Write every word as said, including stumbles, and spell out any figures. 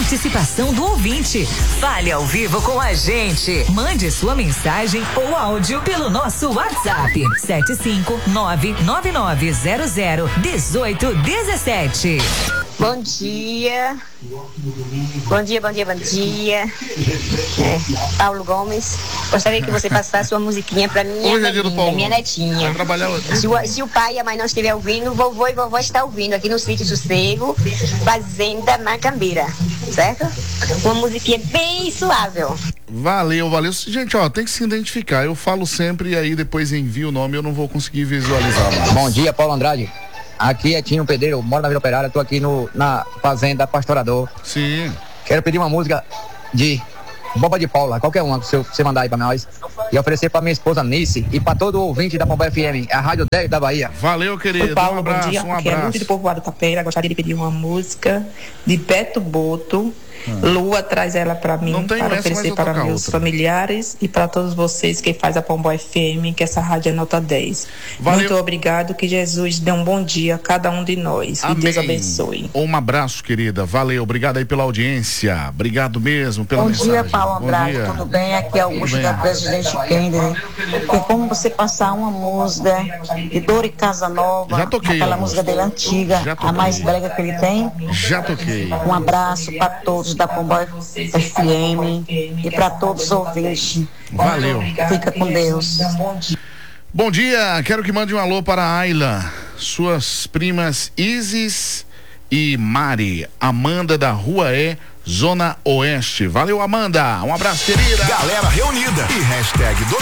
participação do ouvinte. Fale ao vivo com a gente. Mande sua mensagem ou áudio pelo nosso WhatsApp sete cinco nove nove nove zero zero um oito um sete. Bom dia. Bom dia, bom dia, bom dia. É, Paulo Gomes. Gostaria que você passasse uma musiquinha pra minha, Oi, Paulo. netinha, minha netinha. Se o, se o pai e a mãe não estiverem ouvindo, o vovô e vovó estão ouvindo aqui no Sítio Sossego, Fazenda Macambeira, certo? Uma musiquinha bem suave. Valeu, valeu. Gente, ó, tem que se identificar. Eu falo sempre e aí depois envio o nome, eu não vou conseguir visualizar mais. Bom dia, Paulo Andrade. Aqui é Tinho Pedreiro, moro na Vila Operária, tô aqui no, na Fazenda Pastorador. Sim. Quero pedir uma música de Boba de Paula, qualquer uma que você mandar aí pra nós. E oferecer pra minha esposa Nice e pra todo ouvinte da Pomba F M, a Rádio dez da Bahia. Valeu, querido. Oi, Paulo, um abraço, bom dia. um Aqui abraço. é Lúcia de Povoado Tapera. Gostaria de pedir uma música de Beto Boto. Hum. Lua, traz ela para mim, para essa, oferecer para meus outra. familiares e para todos vocês que faz a Pomba F M, que essa rádio é nota dez. Valeu. Muito obrigado, que Jesus dê um bom dia a cada um de nós. Amém. E Deus abençoe. Um abraço, querida. Valeu, obrigado aí pela audiência. Obrigado mesmo pela bom mensagem. Dia, Paulo Andrade, dia. Tudo bem? Aqui é Augusto da Presidente Kennedy. Tem como você passar uma música de Dori Casanova? Já toquei. Aquela música dele antiga, a mais brega que ele tem? Já toquei. Um abraço para todos da Pomba F M e para todos os ouvintes. Valeu. Fica com Deus. Bom dia, quero que mande um alô para a Ayla, suas primas Isis e Mari, Amanda da Rua E, Zona Oeste. Valeu, Amanda. Um abraço, querida. Galera reunida e hashtag